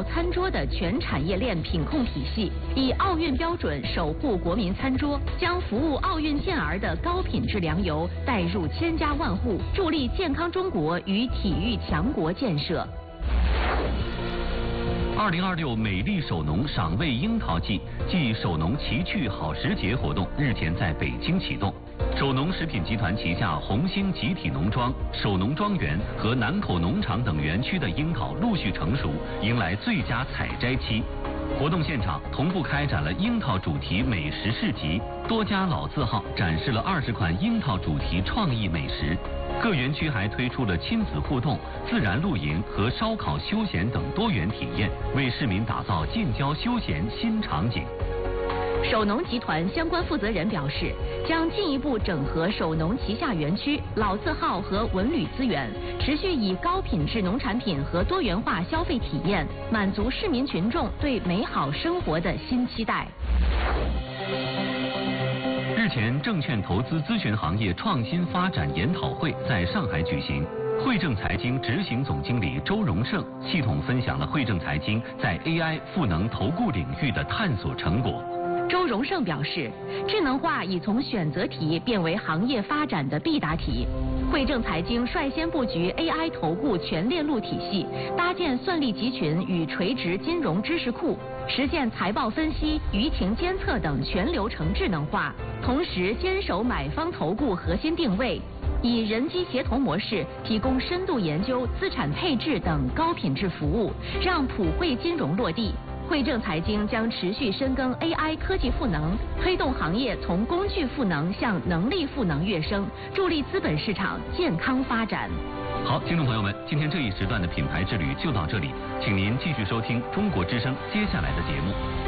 到餐桌的全产业链品控体系，以奥运标准守护国民餐桌，将服务奥运健儿的高品质粮油带入千家万户，助力健康中国与体育强国建设。 2026美丽首农赏味樱桃季暨首农奇趣好时节活动日前在北京启动。首农食品集团旗下红星集体农庄、首农庄园和南口农场等园区的樱桃陆续成熟，迎来最佳采摘期。活动现场同步开展了樱桃主题美食市集，多家老字号展示了20款樱桃主题创意美食。各园区还推出了亲子互动、自然露营和烧烤休闲等多元体验，为市民打造近郊休闲新场景。 首农集团相关负责人表示，将进一步整合首农旗下园区、老字号和文旅资源，持续以高品质农产品和多元化消费体验，满足市民群众对美好生活的新期待。 日前，证券投资咨询行业创新发展研讨会在上海举行。汇正财经执行总经理周荣胜系统分享了汇正财经在 AI 赋能投顾领域的探索成果。 周荣胜表示，智能化已从选择题变为行业发展的必答题。汇正财经率先布局 AI 投顾全链路体系，搭建算力集群与垂直金融知识库，实现财报分析、舆情监测等全流程智能化，同时坚守买方投顾核心定位，以人机协同模式提供深度研究、资产配置等高品质服务，让普惠金融落地。汇正财经将持续深耕 AI 科技赋能，推动行业从工具赋能向能力赋能跃升，助力资本市场健康发展。 好，听众朋友们，今天这一时段的品牌之旅就到这里，请您继续收听中国之声接下来的节目。